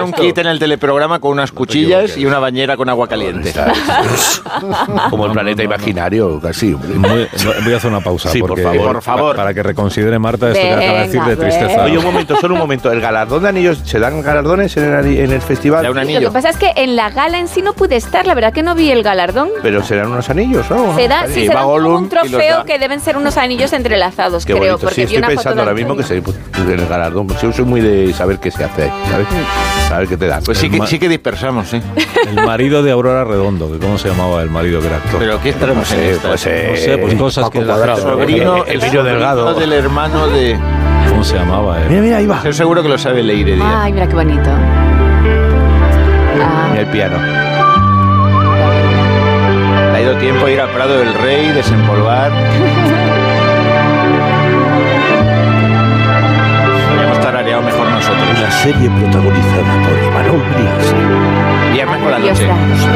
un kit en el teleprograma con unas cuchillas y una bañera con agua caliente. Como el planeta imaginario, casi. Voy a hacer una pausa. Sí, porque, por favor. Para que reconsidere Marta esto que acaba de decir de tristeza. Oye, un momento, solo un momento. ¿El galardón de anillos, se dan galardones en el festival? Da un anillo. Lo que pasa es que en la gala en sí no pude estar, la verdad que no vi el galardón. Pero serán unos anillos, ¿no? Se da, sí, Y se va da como Gollum un y los trofeo da. que deben ser unos anillos entrelazados, Qué creo. bonito. Porque Sí, vi estoy una foto pensando de ahora mismo que Antonio. el galardón. Yo soy muy de saber qué se hace ahí, ¿sabes? Saber qué te dan. Pues sí que dispersamos, sí. El marido de Aurora Redondo, que ¿cómo se llamaba el marido que era actor? Pero ¿qué estaremos en esta? No sé, pues cosas que... El sobrino Delgado. del hermano de... ¿Cómo se llamaba? Mira, ahí va. Estoy seguro que lo sabe Leire Díaz. Ay, mira qué bonito. Mira el piano. Le ha ido tiempo a ir al Prado del Rey, desempolvar. Habíamos tarareado mejor nosotros. La serie protagonizada por Imanol Brias. Viernes por la noche.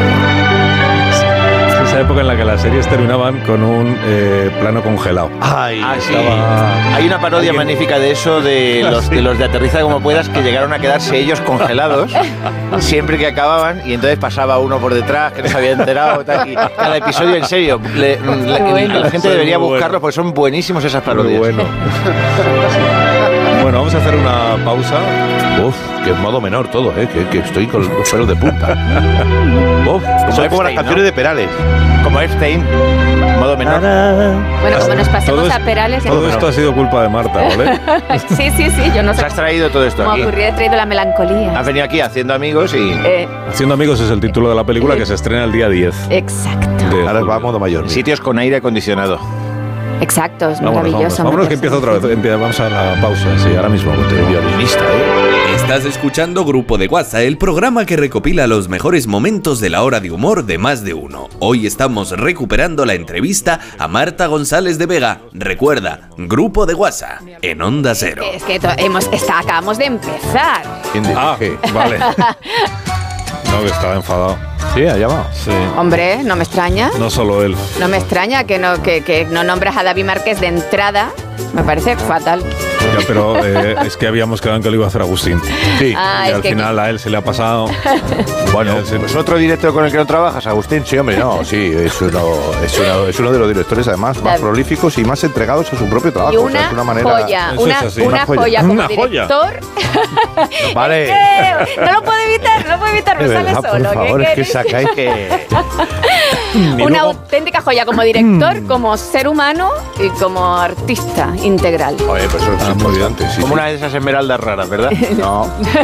Es esa época en la que las series terminaban con un plano congelado. Ay, Sí. Estaba- Hay una parodia magnífica de eso, de los de Aterriza como puedas, que llegaron a quedarse ellos congelados siempre que acababan, y entonces pasaba uno por detrás que no se había enterado. Tal, y cada episodio, en serio, la gente debería buscarlo porque son buenísimos esas Muy parodias. bueno. Bueno, vamos a hacer una pausa. Uf, que es modo menor todo, que estoy con los pelos de punta. Uf, como Epstein, las canciones ¿no? de Perales. Como Epstein, modo menor. Bueno, como nos pasemos Todo a Perales... ya Todo no- esto ha sido culpa de Marta, ¿vale? Sí, yo no Se sé has traído todo esto cómo aquí. ocurrió, he traído la melancolía. Has venido aquí haciendo amigos y Haciendo amigos es el título de la película que se estrena el día 10. Exacto, de Ahora julio. va a modo mayor. sitios con aire acondicionado. exacto, es Vámonos, maravilloso. vámonos que empieza otra vez. Vamos a la pausa, sí, ahora mismo. Violinista, Estás escuchando Grupo de WhatsApp, el programa que recopila los mejores momentos de la hora de humor de Más de Uno. Hoy estamos recuperando la entrevista a Marta González de Vega. Recuerda, Grupo de WhatsApp, en Onda Cero. Es que acabamos de empezar. ¿Quién dice? Vale. No, que estaba enfadado. Sí, ha llamado. Sí. Hombre, no me extraña. No solo él. No me extraña que no nombras a David Márquez de entrada. Me parece fatal. Ya, pero es que habíamos quedado en que lo iba a hacer Agustín. Sí. Ah, Y es al que- final a él se le ha pasado. Bueno, Ya, sí. pues otro director con el que no trabajas, Agustín. Sí, hombre, no, sí, es uno de los directores además más David. prolíficos y más entregados a su propio trabajo. Y O sea, una, es una manera... joya, Eso una, es así. una Una joya. joya como Una joya. director. Vale. No lo puedo evitar, me De sale verdad, solo. por ¿qué favor, es que quieres? sacáis que... Una auténtica joya como director, como ser humano y como artista integral. Oye, pues eso es muy bien. importante, sí, Como sí. una de esas esmeraldas raras, ¿verdad? No,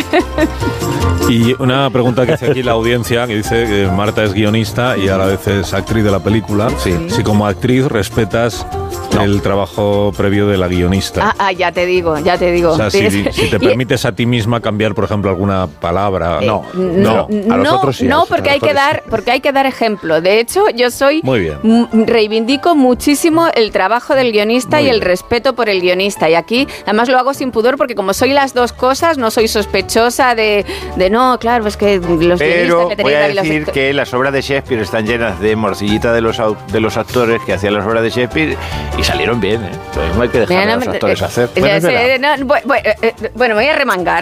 Y una pregunta que hace aquí la audiencia, que dice que Marta es guionista y a la vez es actriz de la película. Sí. Si como actriz respetas el trabajo previo de la guionista. Ya te digo. O sea, si te Y- permites a ti misma cambiar, por ejemplo, alguna palabra. Eh, no. a los otros sí, a no, los porque hay que actores dar, porque hay que dar ejemplo. De hecho, yo soy Muy bien. reivindico muchísimo el trabajo del guionista Muy y el bien. respeto por el guionista. Y aquí, además, lo hago sin pudor porque como soy las dos cosas, no soy sospechosa de no, claro, es que los Pero guionistas le voy tenéis a David los decir actores. que las obras de Shakespeare están llenas de morcillita de los actores que hacían las obras de Shakespeare y salieron bien, ¿eh? Entonces no hay que dejar Mira, a los no, actores hacer. ya Bueno, es sé, verdad. bueno, me voy a remangar.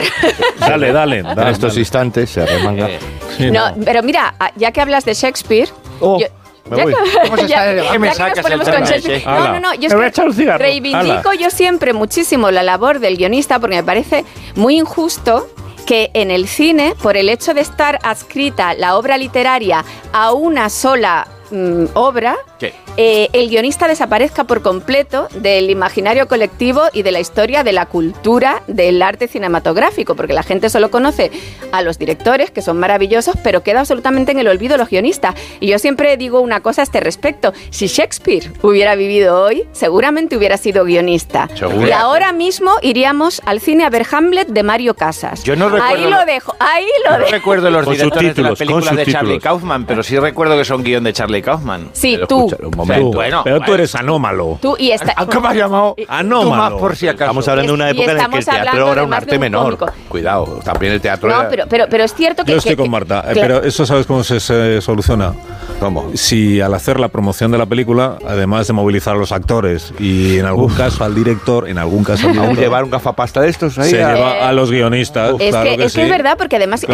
Dale. En estos instantes se arremanga. Sí, No, pero mira, ya que hablas de Shakespeare... Oh, yo- me voy. ¿Cómo se ya, sabe? ¿Qué me ya que nos sacas ponemos el con tema de Shakespeare. Shakespeare? No, yo es Me voy a que echar un cigarro. reivindico yo siempre muchísimo la labor del guionista porque me parece muy injusto que en el cine, por el hecho de estar adscrita la obra literaria a una sola obra, ¿Qué? el guionista desaparezca por completo del imaginario colectivo y de la historia de la cultura del arte cinematográfico, porque la gente solo conoce a los directores, que son maravillosos, pero queda absolutamente en el olvido los guionistas. Y yo siempre digo una cosa a este respecto: si Shakespeare hubiera vivido hoy, seguramente hubiera sido guionista. Seguro. Y ahora mismo iríamos al cine a ver Hamlet de Mario Casas. Yo no recuerdo ahí lo dejo, ahí lo No dejo. recuerdo los Con directores de las subtítulos, películas con de Charlie subtítulos. Kaufman, pero sí recuerdo que son guión de Charlie Kaufman. Sí, Pero tú. escucha, un momento. Bueno, pero tú bueno. eres anómalo. Tú y esta... ¿Cómo has llamado? Anómalo. Tú más por si acaso. Estamos hablando de una Y época en la que el estamos hablando teatro era de un más de arte un menor. cómico. Cuidado, también el teatro No, era... pero es cierto que... Yo estoy con que- Marta, claro. pero eso ¿sabes cómo se soluciona? ¿Cómo? Si al hacer la promoción de la película, además de movilizar a los actores y en algún caso al director, ¿Aún llevar un gafapasta de estos ahí? se lleva a los guionistas. Es claro que sí. es verdad, porque además